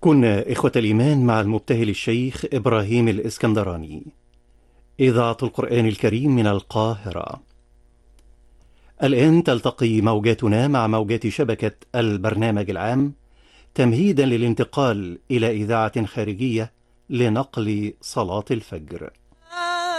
كنا إخوة الإيمان مع المبتهل الشيخ إبراهيم الإسكندراني. إذاعة القرآن الكريم من القاهرة. الآن تلتقي موجاتنا مع موجات شبكة البرنامج العام تمهيدا للانتقال إلى إذاعة خارجية لنقل صلاة الفجر.